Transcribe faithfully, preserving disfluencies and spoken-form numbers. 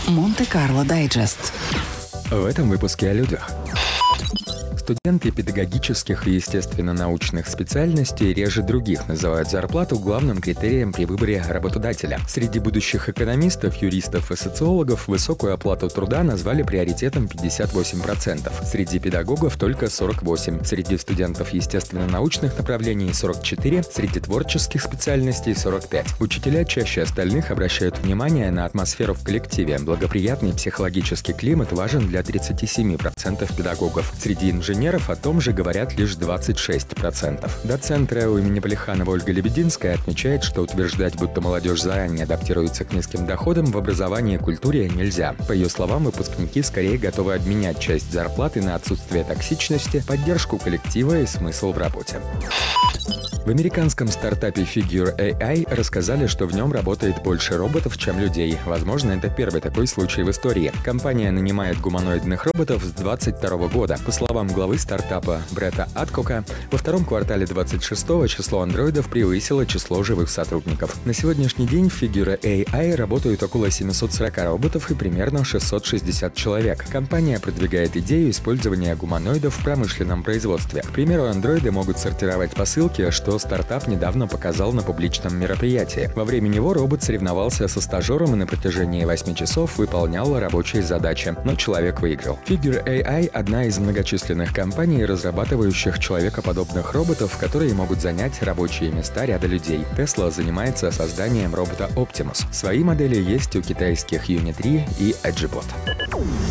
Монте-Карло Дайджест. В этом выпуске о людях. Студенты педагогических и естественно-научных специальностей реже других называют зарплату главным критерием при выборе работодателя. Среди будущих экономистов, юристов и социологов высокую оплату труда назвали приоритетом пятьдесят восемь процентов. Среди педагогов только сорок восемь процентов. Среди студентов естественно-научных направлений сорок четыре процента. Среди творческих специальностей сорок пять процентов. Учителя чаще остальных обращают внимание на атмосферу в коллективе. Благоприятный психологический климат важен для тридцати семи процентов педагогов. Среди инженеров Инженеров о том же говорят лишь двадцать шесть процентов. Доцент РЭУ имени Плеханова Ольга Лебединская отмечает, что утверждать, будто молодежь заранее адаптируется к низким доходам в образовании и культуре нельзя. По ее словам, выпускники скорее готовы обменять часть зарплаты на отсутствие токсичности, поддержку коллектива и смысл в работе. В американском стартапе Figure эй ай рассказали, что в нем работает больше роботов, чем людей. Возможно, это первый такой случай в истории. Компания нанимает гуманоидных роботов с двадцать второго года. По словам главы стартапа Бретта Адкока, во втором квартале двадцать шестого число андроидов превысило число живых сотрудников. На сегодняшний день в Figure эй ай работают около семьсот сорок роботов и примерно шестьсот шестьдесят человек. Компания продвигает идею использования гуманоидов в промышленном производстве. К примеру, андроиды могут сортировать посылки, что стартап недавно показал на публичном мероприятии. Во время него робот соревновался со стажером и на протяжении восьми часов выполнял рабочие задачи, но человек выиграл. Figure эй ай – одна из многочисленных компаний, разрабатывающих человекоподобных роботов, которые могут занять рабочие места ряда людей. Tesla занимается созданием робота Optimus. Свои модели есть у китайских Юни три и Эджибот.